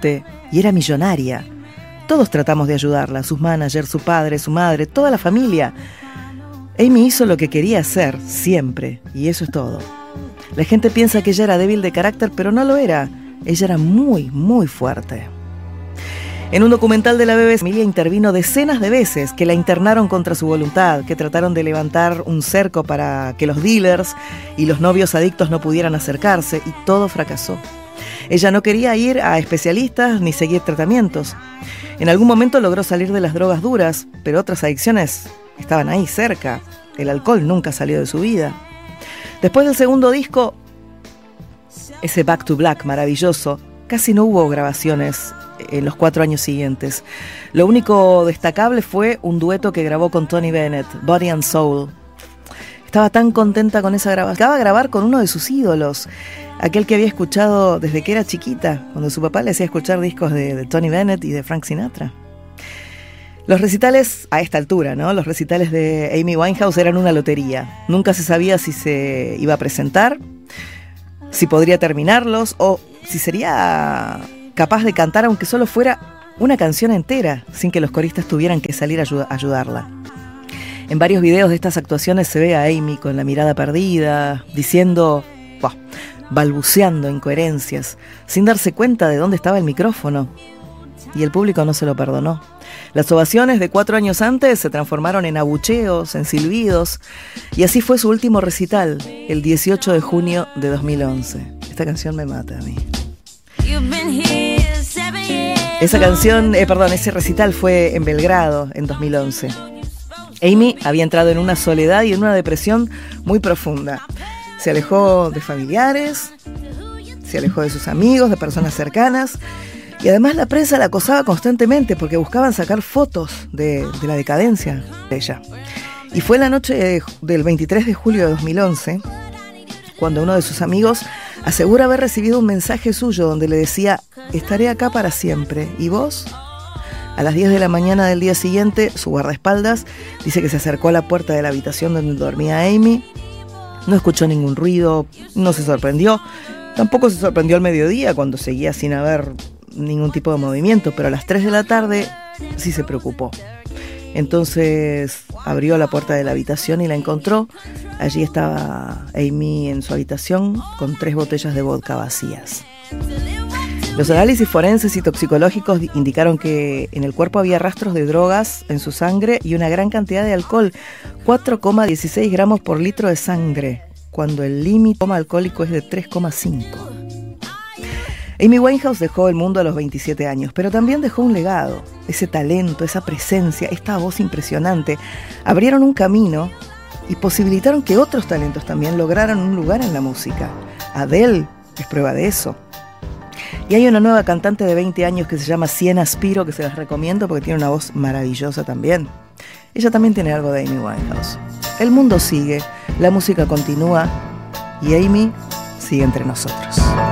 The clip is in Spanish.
adolescente y era millonaria. Todos tratamos de ayudarla, sus managers, su padre, su madre, toda la familia. Amy hizo lo que quería hacer, siempre, y eso es todo. La gente piensa que ella era débil de carácter, pero no lo era. Ella era muy, muy fuerte. En un documental de la BBC, la familia intervino decenas de veces, que la internaron contra su voluntad, que trataron de levantar un cerco para que los dealers y los novios adictos no pudieran acercarse, y todo fracasó. Ella no quería ir a especialistas ni seguir tratamientos. En algún momento logró salir de las drogas duras, pero otras adicciones estaban ahí cerca. El alcohol nunca salió de su vida. Después del segundo disco, ese Back to Black maravilloso, casi no hubo grabaciones en los 4 años siguientes. Lo único destacable fue un dueto que grabó con Tony Bennett, Body and Soul. Estaba tan contenta con esa grabación. Acaba de grabar con uno de sus ídolos, aquel que había escuchado desde que era chiquita, cuando su papá le hacía escuchar discos de Tony Bennett y de Frank Sinatra. Los recitales, a esta altura, ¿no? Los recitales de Amy Winehouse eran una lotería. Nunca se sabía si se iba a presentar, si podría terminarlos o si sería capaz de cantar aunque solo fuera una canción entera, sin que los coristas tuvieran que salir a ayudarla. En varios videos de estas actuaciones se ve a Amy con la mirada perdida, diciendo, balbuceando incoherencias, sin darse cuenta de dónde estaba el micrófono. Y el público no se lo perdonó. Las ovaciones de 4 años antes se transformaron en abucheos, en silbidos, y así fue su último recital, el 18 de junio de 2011. Esta canción me mata a mí. Ese recital fue en Belgrado en 2011. Amy había entrado en una soledad y en una depresión muy profunda. Se alejó de familiares, se alejó de sus amigos, de personas cercanas, y además la prensa la acosaba constantemente porque buscaban sacar fotos de la decadencia de ella. Y fue la noche del 23 de julio de 2011 cuando uno de sus amigos asegura haber recibido un mensaje suyo donde le decía: estaré acá para siempre, ¿y vos? A las 10 de la mañana del día siguiente, su guardaespaldas dice que se acercó a la puerta de la habitación donde dormía Amy. No escuchó ningún ruido, no se sorprendió. Tampoco se sorprendió al mediodía, cuando seguía sin haber ningún tipo de movimiento, pero a las 3 de la tarde sí se preocupó. Entonces abrió la puerta de la habitación y la encontró. Allí estaba Amy en su habitación con 3 botellas de vodka vacías. Los análisis forenses y toxicológicos indicaron que en el cuerpo había rastros de drogas en su sangre y una gran cantidad de alcohol, 4,16 gramos por litro de sangre, cuando el límite alcohólico es de 3,5. Amy Winehouse dejó el mundo a los 27 años, pero también dejó un legado. Ese talento, esa presencia, esta voz impresionante, abrieron un camino y posibilitaron que otros talentos también lograran un lugar en la música. Adele es prueba de eso. Y hay una nueva cantante de 20 años que se llama Sienna Spiro, que se las recomiendo porque tiene una voz maravillosa también. Ella también tiene algo de Amy Winehouse. El mundo sigue, la música continúa y Amy sigue entre nosotros.